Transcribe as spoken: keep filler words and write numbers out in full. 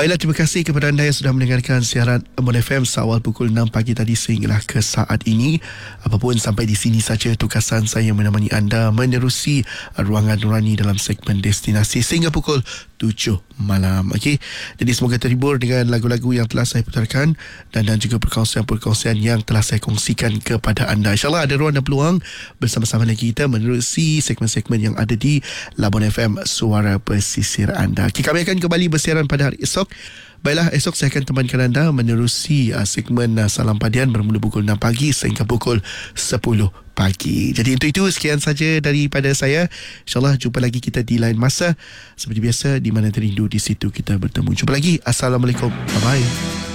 Baiklah, terima kasih kepada anda yang sudah mendengarkan siaran Moon F M seawal pukul enam pagi tadi sehinggalah ke saat ini. Apapun, sampai di sini saja tugasan saya menemani anda menerusi ruangan nurani dalam segmen destinasi sehingga pukul tujuh malam. Okey. Jadi semoga terhibur dengan lagu-lagu yang telah saya putarkan dan dan juga perkongsian-perkongsian yang telah saya kongsikan kepada anda. InsyaAllah ada ruang dan peluang bersama-sama lagi kita menerusi segmen-segmen yang ada di Labon F M, suara pesisir anda. Okay, kami akan kembali bersiaran pada hari esok. Baiklah, esok saya akan temankan anda menerusi uh, segmen uh, Salam Padian bermula pukul enam pagi sehingga pukul sepuluh pagi. Jadi untuk itu, sekian saja daripada saya. InsyaAllah jumpa lagi kita di lain masa. Seperti biasa, di mana terindu di situ kita bertemu. Jumpa lagi. Assalamualaikum. Bye-bye.